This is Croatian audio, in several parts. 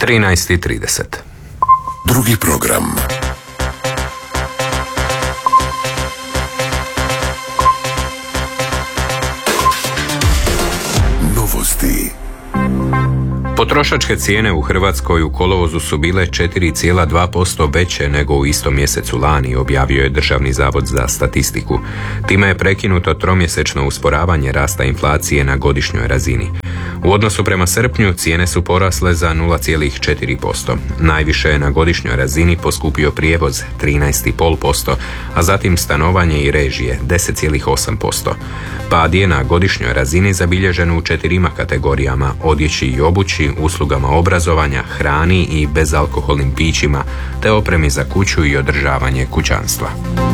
13:30. Drugi program. Novosti. Potrošačke cijene u Hrvatskoj u kolovozu su bile 4,2% veće nego u istom mjesecu lani, objavio je Državni zavod za statistiku. Time je prekinuto tromjesečno usporavanje rasta inflacije na godišnjoj razini. U odnosu prema srpnju cijene su porasle za 0,4%. Najviše je na godišnjoj razini poskupio prijevoz 13,5%, a zatim stanovanje i režije 10,8%. Pad je na godišnjoj razini zabilježen u 4 kategorijama: odjeći i obući, uslugama obrazovanja, hrani i bezalkoholnim pićima, te opremi za kuću i održavanje kućanstva.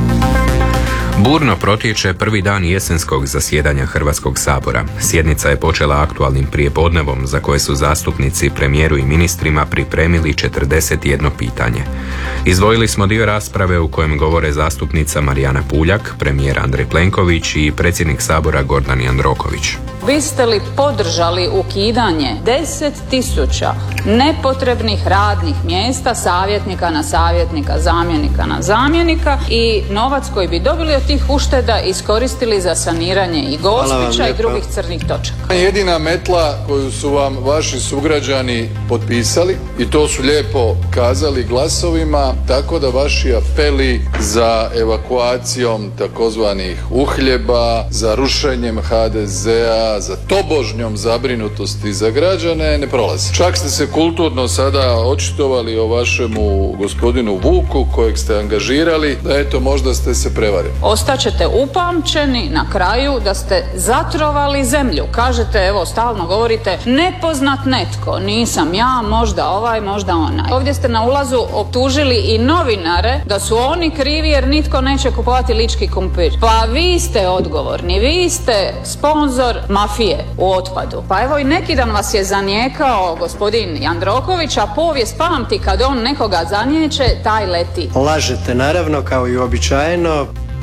Burno protječe prvi dan jesenskog zasjedanja Hrvatskog sabora. Sjednica je počela aktualnim prijepodnevom za koje su zastupnici premijeru i ministrima pripremili 41 pitanje. Izdvojili smo dio rasprave u kojem govore zastupnica Marijana Puljak, premijer Andrej Plenković i predsjednik Sabora Gordan Jandroković. Biste li podržali ukidanje 10.000 nepotrebnih radnih mjesta, savjetnika na savjetnika, zamjenika na zamjenika, i novac koji bi dobili od tih ušteda iskoristili za saniranje i Gospića i drugih crnih točaka? Jedina metla koju su vam vaši sugrađani potpisali, i to su lijepo kazali glasovima, tako da vaši apeli za evakuacijom takozvanih uhljeba, za rušenjem HDZ-a, za tobožnjom zabrinutosti za građane ne prolaze. Čak ste se kulturno sada očitovali o vašemu gospodinu Vuku kojeg ste angažirali, da eto možda ste se prevarili. Ostaćete upamćeni na kraju da ste zatrovali zemlju. Kažete, evo stalno govorite, nepoznat netko, nisam ja, možda ovaj, možda onaj. Ovdje ste na ulazu optužili i novinare da su oni krivi jer nitko neće kupovati lički krumpir. Pa vi ste odgovorni, vi ste sponzor mafije u otpadu. Pa evo i neki dan vas je zanijekao gospodin Jandroković, a povijest pamti kad on nekoga zaniječe, taj leti. Lažete naravno, kao i uobičajeno.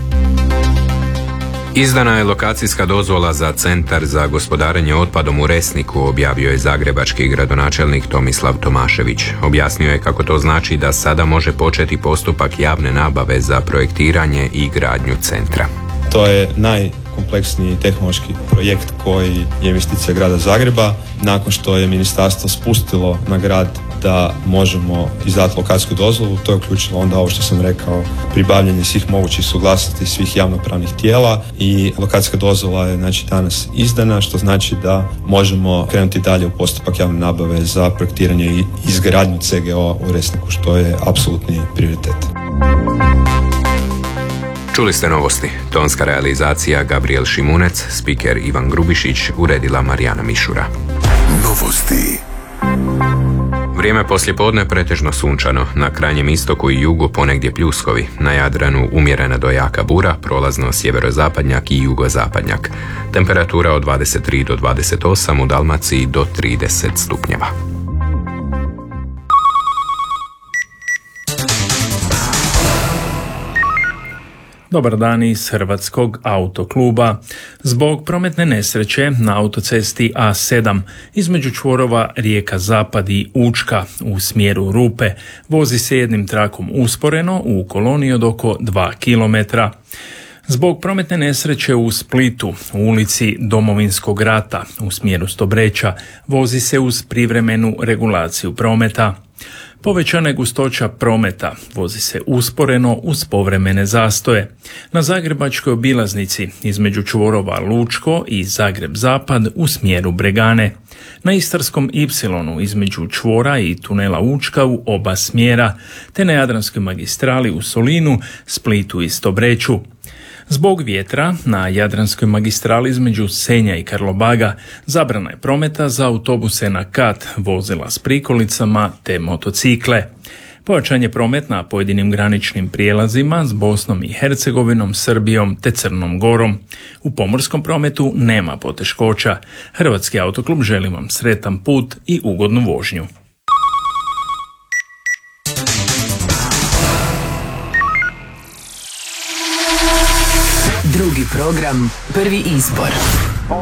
Izdana je lokacijska dozvola za Centar za gospodarenje otpadom u Resniku, objavio je zagrebački gradonačelnik Tomislav Tomašević. Objasnio je kako to znači da sada može početi postupak javne nabave za projektiranje i gradnju centra. To je najkompleksniji tehnološki projekt koji je investicija grada Zagreba. Nakon što je ministarstvo spustilo na grad da možemo izdati lokacijsku dozvolu, to je uključilo onda ovo što sam rekao, pribavljanje svih mogućih suglasnosti svih javnopravnih tijela, i lokacijska dozvola je znači danas izdana, što znači da možemo krenuti dalje u postupak javne nabave za projektiranje i izgradnju CGO u Resniku, što je apsolutni prioritet. Čuli ste novosti. Tonska realizacija Gabriel Šimunec, spiker Ivan Grubišić, uredila Marijana Mišura. Novosti. Vrijeme poslijepodne pretežno sunčano, na krajnjem istoku i jugu ponegdje pljuskovi, na Jadranu umjerena do jaka bura, prolazno sjeverozapadnjak i jugozapadnjak. Temperatura od 23 do 28, u Dalmaciji do 30 stupnjeva. Dobar dan iz Hrvatskog autokluba. Zbog prometne nesreće na autocesti A7 između čvorova Rijeka Zapad i Učka u smjeru Rupe vozi se jednim trakom usporeno u koloni od oko 2 km. Zbog prometne nesreće u Splitu u ulici Domovinskog rata u smjeru Stobreča vozi se uz privremenu regulaciju prometa. Povećana je gustoća prometa, vozi se usporeno uz povremene zastoje. Na zagrebačkoj obilaznici između čvorova Lučko i Zagreb Zapad u smjeru Bregane. Na Istarskom Y između čvora i tunela Učka u oba smjera, te na Jadranskoj magistrali u Solinu, Splitu i Stobreću. Zbog vjetra na Jadranskoj magistrali između Senja i Karlobaga zabrana je prometa za autobuse na kat, vozila s prikolicama te motocikle. Pojačan je promet na pojedinim graničnim prijelazima s Bosnom i Hercegovinom, Srbijom te Crnom Gorom. U pomorskom prometu nema poteškoća. Hrvatski autoklub želi vam sretan put i ugodnu vožnju. Drugi program, prvi izbor.